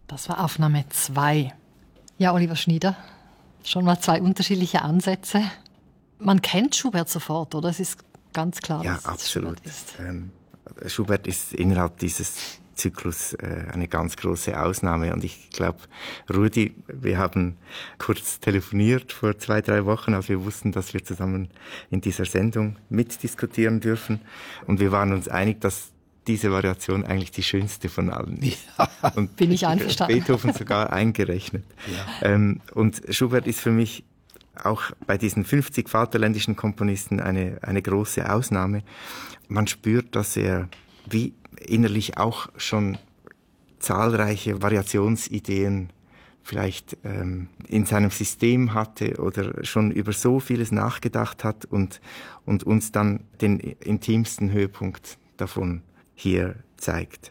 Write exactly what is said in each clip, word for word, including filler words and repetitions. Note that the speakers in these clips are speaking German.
Das war Aufnahme zwei. Ja, Oliver Schnieder, schon mal zwei unterschiedliche Ansätze. Man kennt Schubert sofort, oder? Es ist ganz klar, ja, dass absolut. Schubert ist. Ähm, Schubert ist innerhalb dieses Zyklus äh, eine ganz große Ausnahme. Und ich glaube, Rudi, wir haben kurz telefoniert vor zwei, drei Wochen, als wir wussten, dass wir zusammen in dieser Sendung mitdiskutieren dürfen. Und wir waren uns einig, dass diese Variation eigentlich die schönste von allen ist. Ja, und bin ich einverstanden. Beethoven sogar eingerechnet. Ja. Ähm, und Schubert ist für mich auch bei diesen fünfzig vaterländischen Komponisten eine, eine große Ausnahme. Man spürt, dass er wie innerlich auch schon zahlreiche Variationsideen vielleicht ähm, in seinem System hatte oder schon über so vieles nachgedacht hat und, und uns dann den intimsten Höhepunkt davon hier zeigt.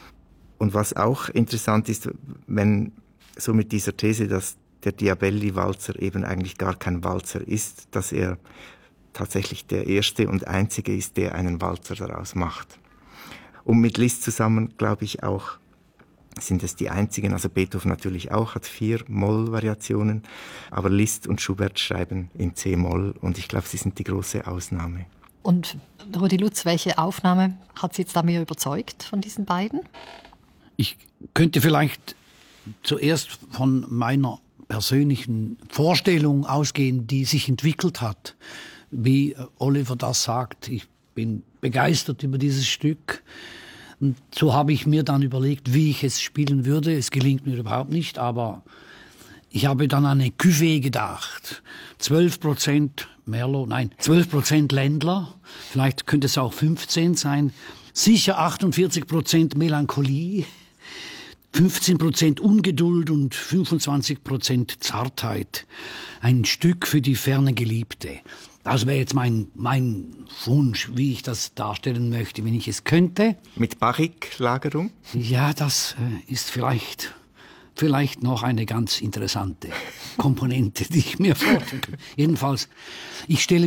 Und was auch interessant ist, wenn so mit dieser These, dass der Diabelli-Walzer eben eigentlich gar kein Walzer ist, dass er tatsächlich der erste und einzige ist, der einen Walzer daraus macht. Und mit Liszt zusammen, glaube ich, auch sind es die einzigen, also Beethoven natürlich auch, hat vier Moll-Variationen, aber Liszt und Schubert schreiben in C-Moll und ich glaube, sie sind die große Ausnahme. Und Rudi Lutz, welche Aufnahme hat Sie jetzt da mehr überzeugt von diesen beiden? Ich könnte vielleicht zuerst von meiner persönlichen Vorstellung ausgehen, die sich entwickelt hat. Wie Oliver das sagt, ich bin begeistert über dieses Stück. Und so habe ich mir dann überlegt, wie ich es spielen würde. Es gelingt mir überhaupt nicht, aber ich habe dann an eine Cuvée gedacht. zwölf Prozent Merlot, nein, zwölf Prozent Ländler, vielleicht könnte es auch fünfzehn sein. Sicher achtundvierzig Prozent Melancholie, fünfzehn Prozent Ungeduld und fünfundzwanzig Prozent Zartheit. Ein Stück für die ferne Geliebte. Das wäre jetzt mein, mein Wunsch, wie ich das darstellen möchte, wenn ich es könnte. Mit Barrique-Lagerung? Ja, das äh, ist vielleicht, vielleicht noch eine ganz interessante Komponente, die ich mir vorstelle. Jedenfalls, ich stelle